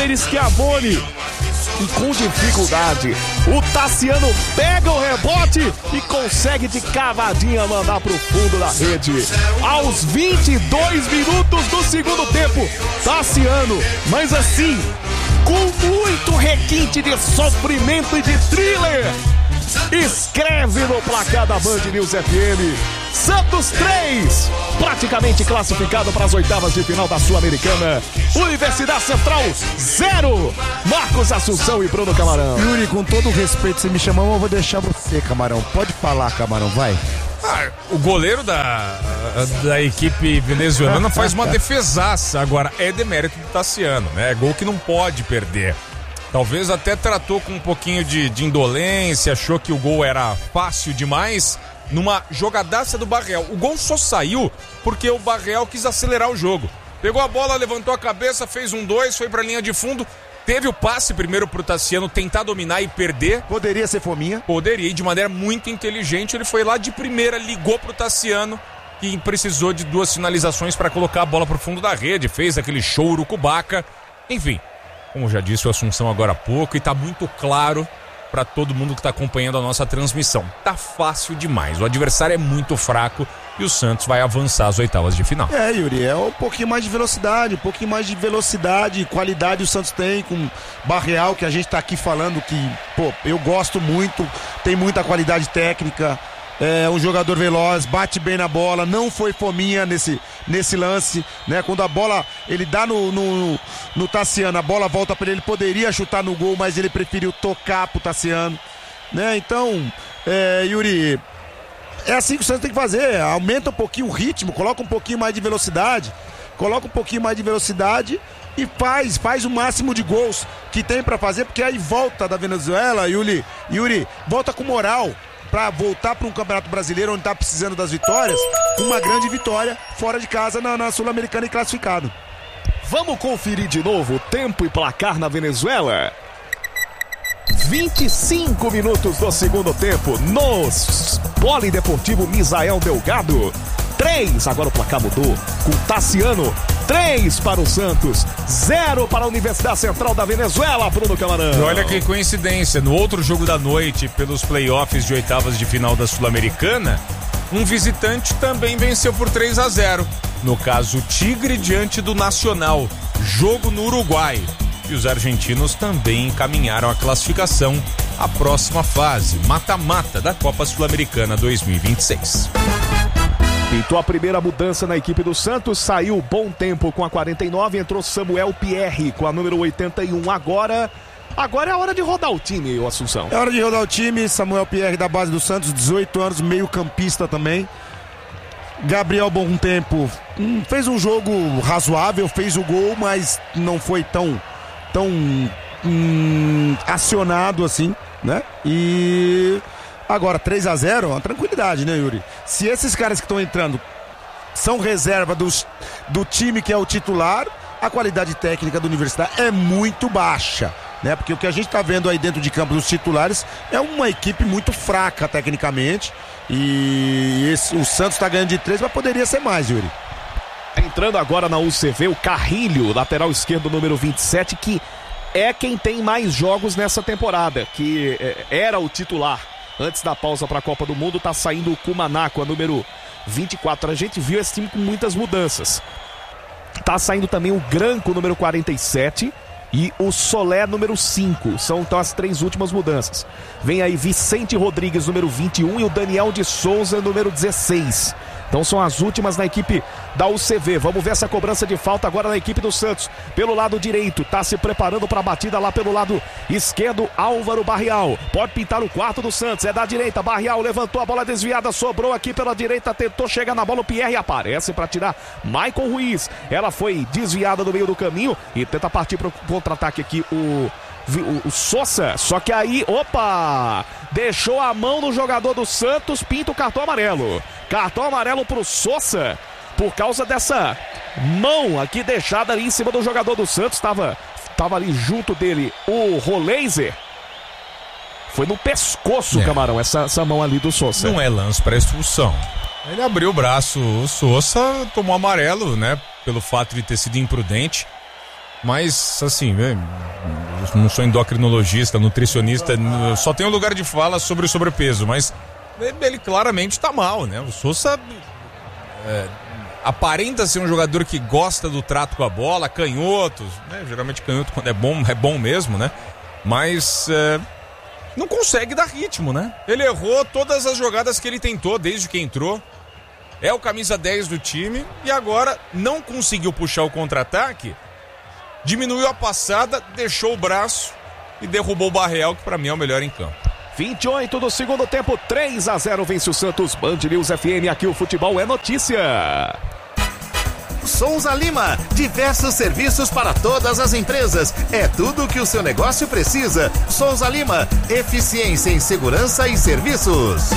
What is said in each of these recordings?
Jair Schiavone. E com dificuldade, o Tassiano pega o rebote e consegue de cavadinha mandar pro fundo da rede. Aos 22 minutos do segundo tempo, Tassiano, mas assim, com muito requinte de sofrimento e de thriller, escreve no placar da Band News FM: Santos 3, praticamente classificado para as oitavas de final da Sul-Americana. Universidade Central 0. Marcos Assunção e Bruno Camarão. Yuri, com todo o respeito, você me chamou, mas eu vou deixar você, Camarão. Pode falar, Camarão, vai. O goleiro da equipe venezuelana faz uma defesaça. Agora, é demérito do Tassiano, né? É gol que não pode perder. Talvez até tratou com um pouquinho de indolência, achou que o gol era fácil demais, numa jogadaça do Barreal. O gol só saiu porque o Barreal quis acelerar o jogo. Pegou a bola, levantou a cabeça, fez 1-2, foi pra linha de fundo, teve o passe primeiro pro Tassiano tentar dominar e perder. Poderia ser fominha. Poderia, e de maneira muito inteligente, ele foi lá de primeira, ligou pro Tassiano, que precisou de 2 finalizações para colocar a bola pro fundo da rede, fez aquele show urucubaca. Enfim, como já disse o Assunção agora há pouco, e tá muito claro para todo mundo que tá acompanhando a nossa transmissão. Tá fácil demais, o adversário é muito fraco e o Santos vai avançar às oitavas de final. Yuri, é um pouquinho mais de velocidade, e qualidade o Santos tem com Barreal, que a gente tá aqui falando que, eu gosto muito, tem muita qualidade técnica, é um jogador veloz, bate bem na bola, não foi fominha nesse lance, né? Quando a bola, ele dá no Tassiano, a bola volta para ele poderia chutar no gol, mas ele preferiu tocar pro Tassiano, né? Então, Yuri, é assim que o Santos tem que fazer, aumenta um pouquinho o ritmo, coloca um pouquinho mais de velocidade, e faz o máximo de gols que tem para fazer, porque aí volta da Venezuela, Yuri, volta com moral para voltar para um Campeonato Brasileiro onde tá precisando das vitórias, uma grande vitória fora de casa na Sul-Americana e classificado. Vamos conferir de novo o tempo e placar na Venezuela. 25 minutos do segundo tempo no Polideportivo Misael Delgado. 3, agora o placar mudou, com Tassiano. 3 para o Santos, 0 para a Universidade Central da Venezuela, Bruno Camarão. E olha que coincidência, no outro jogo da noite, pelos playoffs de oitavas de final da Sul-Americana, um visitante também venceu por 3-0. No caso, o Tigre diante do Nacional, jogo no Uruguai. E os argentinos também encaminharam a classificação à próxima fase, mata-mata da Copa Sul-Americana 2026. Pintou a primeira mudança na equipe do Santos, saiu Bom Tempo com a 49, entrou Samuel Pierre com a número 81. Agora é a hora de rodar o time, Assunção. É hora de rodar o time, Samuel Pierre da base do Santos, 18 anos, meio campista também. Gabriel Bom Tempo fez um jogo razoável, fez o gol, mas não foi tão acionado assim, né? E agora 3-0, uma tranquilidade, né, Yuri? Se esses caras que estão entrando são reserva do time que é o titular, a qualidade técnica da Universidade é muito baixa, né? Porque o que a gente está vendo aí dentro de campo dos titulares é uma equipe muito fraca tecnicamente, e o Santos está ganhando de 3, mas poderia ser mais, Yuri. Entrando agora na UCV, o Carrilho, lateral esquerdo número 27, que é quem tem mais jogos nessa temporada, que era o titular antes da pausa para a Copa do Mundo. Tá saindo o Cumanaco, a número 24. A gente viu esse time com muitas mudanças. Tá saindo também o Granco, número 47, e o Solé, número 5. São então as 3 últimas mudanças. Vem aí Vicente Rodrigues, número 21, e o Daniel de Souza, número 16. Então são as últimas na equipe da UCV. Vamos ver essa cobrança de falta agora na equipe do Santos. Pelo lado direito, tá se preparando para a batida lá pelo lado esquerdo, Álvaro Barreal. Pode pintar o quarto do Santos, é da direita. Barreal levantou a bola desviada, sobrou aqui pela direita, tentou chegar na bola, o Pierre aparece para tirar Maicon Ruiz. Ela foi desviada no meio do caminho e tenta partir para o contra-ataque aqui o Sousa, só que aí, deixou a mão no jogador do Santos, pinta o cartão amarelo. Cartão amarelo pro Sousa, por causa dessa mão aqui deixada ali em cima do jogador do Santos. Tava ali junto dele o Roleiser. Foi no pescoço, Camarão, essa mão ali do Sousa. Não é lance para expulsão. Ele abriu o braço, o Sousa tomou amarelo, né, pelo fato de ter sido imprudente. Mas, assim, eu não sou endocrinologista, nutricionista, só tenho lugar de fala sobre o sobrepeso, mas ele claramente tá mal, né? O Sousa aparenta ser um jogador que gosta do trato com a bola, canhotos, né? Geralmente canhoto quando é bom mesmo, né? Mas não consegue dar ritmo, né? Ele errou todas as jogadas que ele tentou desde que entrou. É o camisa 10 do time e agora não conseguiu puxar o contra-ataque. Diminuiu a passada, deixou o braço e derrubou o Barreal, que pra mim é o melhor em campo. 28 do segundo tempo, 3-0 vence o Santos. Band News FM, aqui o futebol é notícia. Souza Lima, diversos serviços para todas as empresas. É tudo o que o seu negócio precisa. Souza Lima, eficiência em segurança e serviços.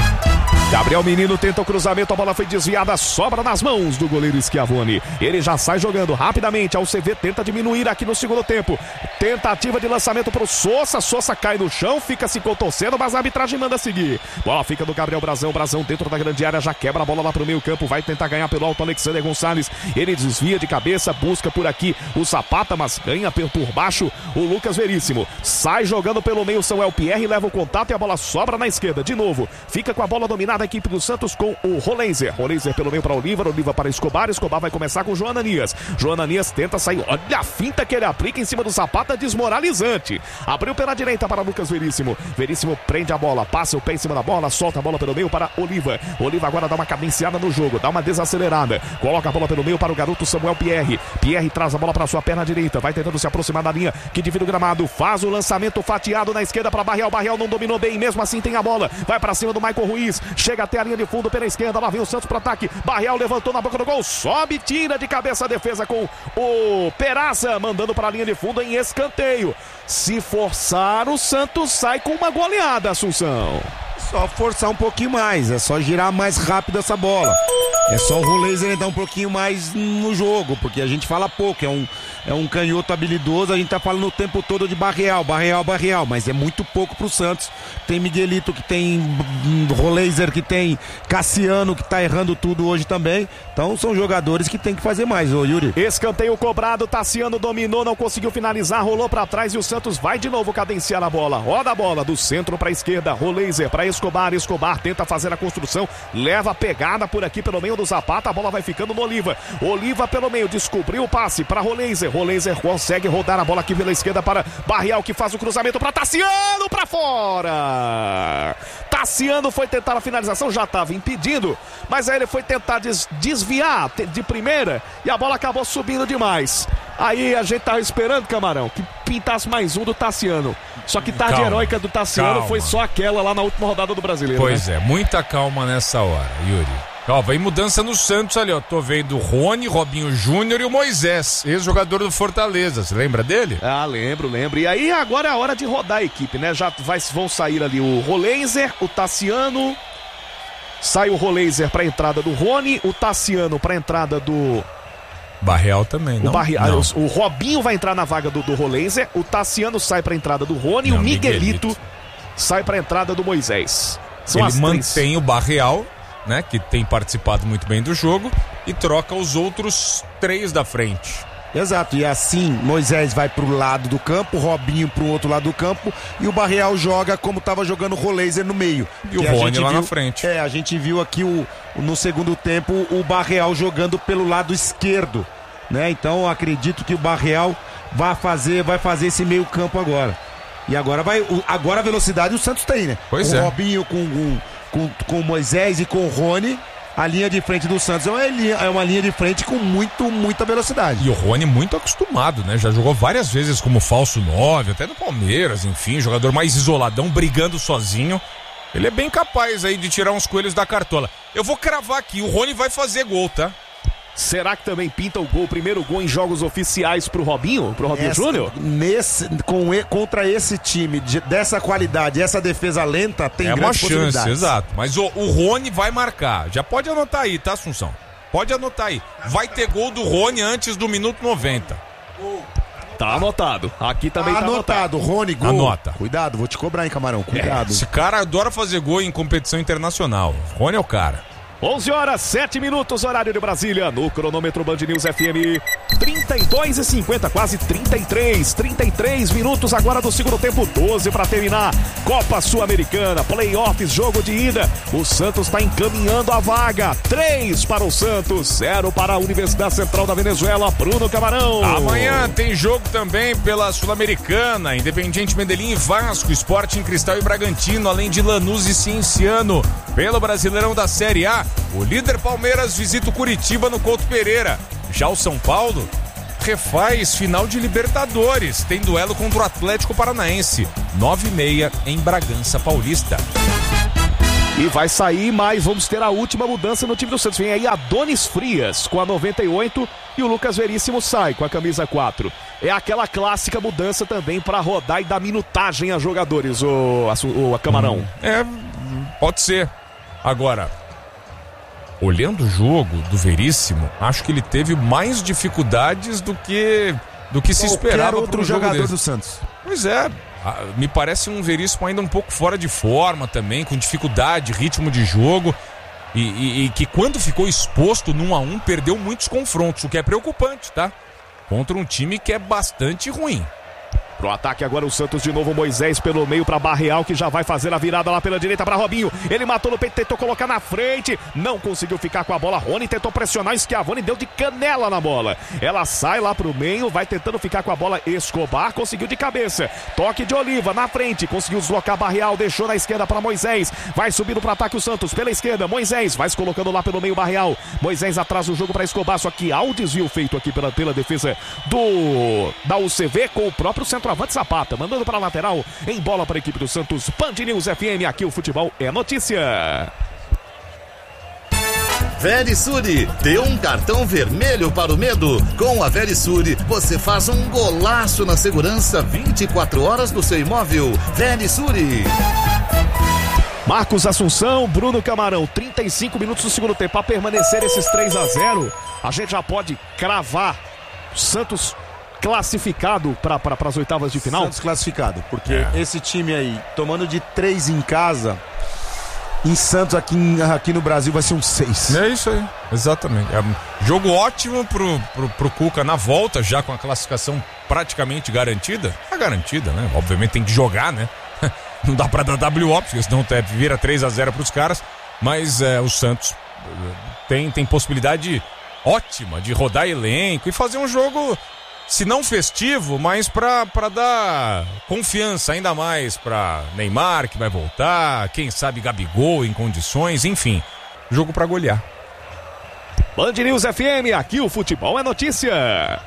Gabriel Menino tenta o cruzamento, a bola foi desviada, sobra nas mãos do goleiro Schiavone. Ele já sai jogando rapidamente, a UCV tenta diminuir aqui no segundo tempo. Tentativa de lançamento para o Sousa, Sousa cai no chão, fica se contorcendo, mas a arbitragem manda seguir. Bola fica do Gabriel Brazão, Brazão dentro da grande área, já quebra a bola lá para o meio campo, vai tentar ganhar pelo alto Alexander Gonçalves. Ele desvia de cabeça, busca por aqui o Zapata, mas ganha por baixo o Lucas Veríssimo. Sai jogando pelo meio Samuel Pierre, leva o contato e a bola sobra na esquerda. De novo, fica com a bola dominada a equipe do Santos com o Rolenzer. Rolenzer pelo meio para Oliva, Oliva para Escobar. Escobar vai começar com o João Ananias. João Ananias tenta sair. Olha a finta que ele aplica em cima do Zapata, desmoralizante. Abriu pela direita para Lucas Veríssimo. Veríssimo prende a bola, passa o pé em cima da bola, solta a bola pelo meio para Oliva. Oliva agora dá uma cadenciada no jogo, dá uma desacelerada. Coloca a bola pelo meio para o garoto Samuel Pierre. Pierre traz a bola para sua perna direita, vai tentando se aproximar da linha que divide o gramado. Faz o lançamento fatiado na esquerda para Barreal. Barreal não dominou bem, mesmo assim tem a bola. Vai para cima do Michael Ruiz. Chega até a linha de fundo pela esquerda, lá vem o Santos para ataque. Barreal levantou na boca do gol, sobe, tira de cabeça a defesa com o Peraza, mandando para a linha de fundo em escanteio. Se forçar, o Santos sai com uma goleada, Assunção. Só forçar um pouquinho mais, é só girar mais rápido essa bola. É só o Rolenzer entrar um pouquinho mais no jogo, porque a gente fala pouco, é um canhoto habilidoso, a gente tá falando o tempo todo de Barreal, mas é muito pouco pro Santos. Tem Miguelito, que tem Rolenzer, que tem Cassiano, que tá errando tudo hoje também. Então são jogadores que tem que fazer mais, ô Yuri. Escanteio cobrado, Tassiano dominou, não conseguiu finalizar, rolou pra trás e o Santos vai de novo cadenciar a bola. Roda a bola do centro pra esquerda, Rolenzer pra Escobar, Escobar tenta fazer a construção, leva a pegada por aqui pelo meio do Zapata, a bola vai ficando no Oliva. Oliva pelo meio, descobriu o passe para Rolenzer. Rolenzer consegue rodar a bola aqui pela esquerda para Barreal, que faz o cruzamento para Tassiano, para fora. Tassiano foi tentar a finalização, já estava impedindo, mas aí ele foi tentar desviar de primeira e a bola acabou subindo demais. Aí a gente tava esperando, Camarão, que pintasse mais um do Tassiano. Só que tarde heróica do Tassiano foi só aquela lá na última rodada do Brasileiro. Pois né? É, muita calma nessa hora, Yuri. Ó, vem mudança no Santos ali, ó. Tô vendo o Rony, Robinho Júnior e o Moisés, ex-jogador do Fortaleza. Você lembra dele? Ah, lembro. E aí agora é a hora de rodar a equipe, né? Já vão sair ali o Rolenzer, o Tassiano. Sai o Rolenzer pra entrada do Rony, o Tassiano pra entrada do... Barreal também, não? O Robinho vai entrar na vaga do Rolenzer, o Tassiano sai pra entrada do Rony, o Miguelito sai pra entrada do Moisés. Ele mantém o Barreal, né, que tem participado muito bem do jogo, e troca os outros três da frente. Exato, e assim Moisés vai pro lado do campo, Robinho pro outro lado do campo, e o Barreal joga como tava jogando o Rolenzer no meio. E o Rony lá na frente. A gente viu aqui no segundo tempo o Barreal jogando pelo lado esquerdo, né? Então acredito que o Barreal vai fazer esse meio campo agora. E agora a velocidade o Santos tem, né? Pois o Robinho com o Moisés e com o Rony, a linha de frente do Santos é uma linha de frente com muita velocidade. E o Rony muito acostumado, né? Já jogou várias vezes como falso 9, até no Palmeiras, enfim, jogador mais isoladão, brigando sozinho. Ele é bem capaz aí de tirar uns coelhos da cartola. Eu vou cravar aqui, o Rony vai fazer gol, tá? Será que também pinta o primeiro gol em jogos oficiais pro Robinho Júnior? Contra esse time dessa qualidade, essa defesa lenta, tem grandes possibilidades. É uma chance, exato. Mas o Rony vai marcar. Já pode anotar aí, tá, Assunção? Pode anotar aí. Vai ter gol do Rony antes do minuto 90. Tá anotado. Aqui também tá anotado. Rony, gol. Anota. Cuidado, vou te cobrar, hein, Camarão. Cuidado. Esse cara adora fazer gol em competição internacional. Rony é o cara. 11 horas, 7 minutos, horário de Brasília, no cronômetro Band News FM, 32:50, quase 33 minutos agora do segundo tempo, 12 para terminar, Copa Sul-Americana, playoffs, jogo de ida, o Santos está encaminhando a vaga, 3 para o Santos, 0 para a Universidade Central da Venezuela, Bruno Camarão. Amanhã tem jogo também pela Sul-Americana, Independiente Medellín e Vasco, Sporting Cristal e Bragantino, além de Lanús e Cienciano. Pelo Brasileirão da Série A, o líder Palmeiras visita o Curitiba no Couto Pereira. Já o São Paulo refaz final de Libertadores. Tem duelo contra o Atlético Paranaense, 9h30 em Bragança Paulista. E vai sair, mas vamos ter a última mudança no time do Santos. Vem aí Adonis Frias com a 98 e o Lucas Veríssimo sai com a camisa 4. É aquela clássica mudança também para rodar e dar minutagem a jogadores, o Camarão. Pode ser. Agora, olhando o jogo do Veríssimo, acho que ele teve mais dificuldades do que se esperava. Outro jogador do Santos. Pois é, me parece um Veríssimo ainda um pouco fora de forma também, com dificuldade, ritmo de jogo, e que quando ficou exposto no 1-1 perdeu muitos confrontos, o que é preocupante, tá? Contra um time que é bastante ruim. Pro ataque agora o Santos de novo, Moisés pelo meio para Barreal, que já vai fazer a virada lá pela direita para Robinho. Ele matou no peito, tentou colocar na frente, não conseguiu ficar com a bola. Rony tentou pressionar, Schiavone deu de canela na bola. Ela sai lá pro meio, vai tentando ficar com a bola. Escobar conseguiu de cabeça. Toque de Oliva na frente, conseguiu deslocar Barreal, deixou na esquerda para Moisés. Vai subindo pro ataque o Santos pela esquerda. Moisés vai se colocando lá pelo meio, Barreal. Moisés atrasa o jogo para Escobar, só que há o desvio feito aqui pela defesa da UCV com o próprio centroavante Zapata, mandando para a lateral, em bola para a equipe do Santos. Band News FM, aqui o futebol é notícia. Verisure, dê um cartão vermelho para o medo. Com a Verisure, você faz um golaço na segurança 24 horas do seu imóvel. Verisure. Marcos Assunção, Bruno Camarão, 35 minutos do segundo tempo. Para permanecer esses 3-0, a gente já pode cravar o Santos classificado para as oitavas de final? Santos classificado, porque esse time aí, tomando de 3 em casa, em Santos aqui no Brasil vai ser um 6. É isso aí, exatamente. É um jogo ótimo pro Cuca na volta, já com a classificação praticamente garantida. Tá garantida, né? Obviamente tem que jogar, né? Não dá pra dar WO, porque senão vira 3-0 pros caras. Mas o Santos tem possibilidade ótima de rodar elenco e fazer um jogo, se não festivo, mas pra dar confiança ainda mais pra Neymar, que vai voltar, quem sabe Gabigol em condições, enfim, jogo pra golear. Band News FM, aqui o futebol é notícia.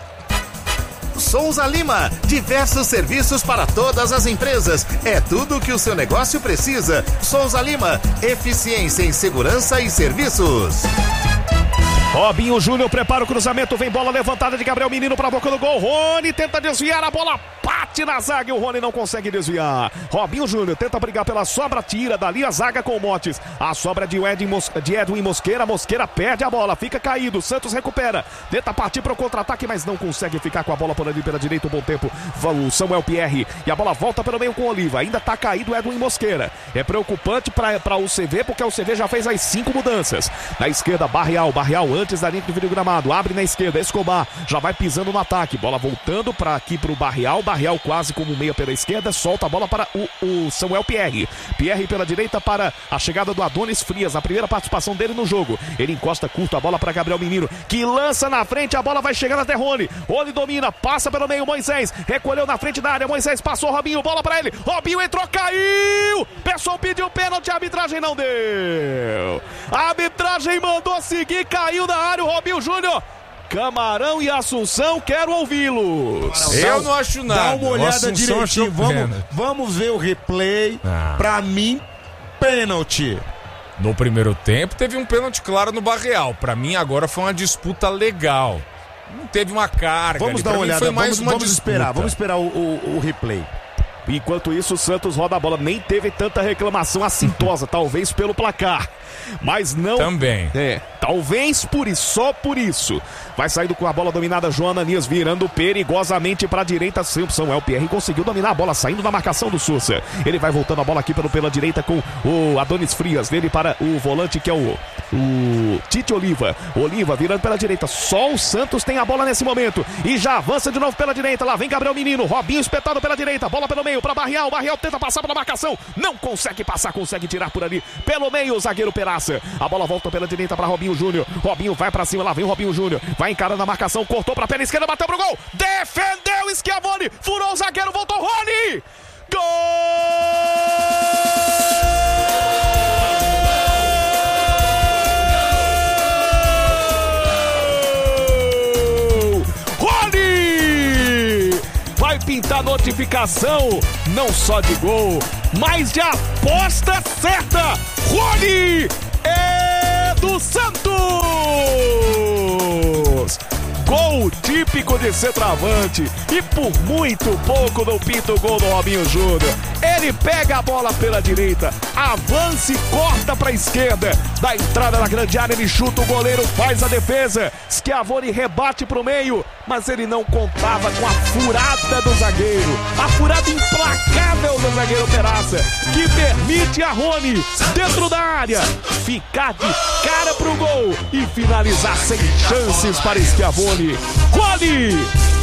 Souza Lima, diversos serviços para todas as empresas. É tudo que o seu negócio precisa. Souza Lima, eficiência em segurança e serviços. Robinho Júnior prepara o cruzamento, vem bola levantada de Gabriel Menino para a boca do gol. Rony tenta desviar, a bola bate na zaga e o Rony não consegue desviar. Robinho Júnior tenta brigar pela sobra, tira dali a zaga com o Motes. A sobra de Edwin Mosqueira, Mosqueira perde a bola, fica caído. Santos recupera, tenta partir para o contra-ataque, mas não consegue ficar com a bola por ali pela direita, um bom tempo. O Samuel Pierre e a bola volta pelo meio com o Oliva. Ainda está caído o Edwin Mosqueira. É preocupante para o UCV, porque o UCV já fez as 5 mudanças. Na esquerda, Barreal antes da linha do vídeo gramado, abre na esquerda, Escobar já vai pisando no ataque, bola voltando para aqui para o Barreal quase como meia pela esquerda, solta a bola para o Samuel Pierre pela direita para a chegada do Adonis Frias, a primeira participação dele no jogo, ele encosta curto a bola para Gabriel Menino, que lança na frente, a bola vai chegando até Rony domina, passa pelo meio, Moisés recolheu na frente da área, Moisés passou, Robinho, bola para ele, Robinho entrou, caiu, pessoal pediu pênalti, a arbitragem não deu, a arbitragem mandou seguir, caiu na área o Robinho Júnior. Camarão e Assunção, quero ouvi-los. Eu não acho nada. Dá uma olhada direitinho, vamos ver o replay. Pra mim, pênalti. No primeiro tempo teve um pênalti claro no Barreal. Pra mim agora foi uma disputa legal. Não teve uma carga. Vamos dar uma olhada, vamos esperar o replay. Enquanto isso, o Santos roda a bola. Nem teve tanta reclamação assintosa, talvez pelo placar. Mas não... Também. Talvez só por isso. Vai saindo com a bola dominada, João Ananias virando perigosamente para a direita. Samuel Pierre conseguiu dominar a bola, saindo da marcação do Sousa. Ele vai voltando a bola aqui pela direita com o Adonis Frias. Dele para o volante que é o o Tite Oliva. Oliva virando pela direita. Só o Santos tem a bola nesse momento. E já avança de novo pela direita. Lá vem Gabriel Menino. Robinho espetado pela direita. Bola pelo meio para Barreal. Barreal tenta passar pela marcação. Não consegue passar. Consegue tirar por ali. Pelo meio o zagueiro Peraça. A bola volta pela direita para Robinho Júnior. Robinho vai para cima. Lá vem o Robinho Júnior. Vai encarando a marcação. Cortou para a perna esquerda. Bateu pro gol. Defendeu Schiavone. Furou o zagueiro. Voltou Rony. Gol! Rony! Vai pintar notificação, não só de gol, mas de aposta certa. Rony é do Santos! Gol típico de centroavante. E por muito pouco não pinta o gol do Robinho Júnior. Ele pega a bola pela direita, avança e corta para a esquerda. Da entrada na grande área, ele chuta, o goleiro faz a defesa. Schiavone rebate para o meio, mas ele não contava com a furada do zagueiro. A furada implacável do zagueiro Peraça, que permite a Rony, dentro da área, ficar de cara pro gol e finalizar sem chances para Schiavone. Rony!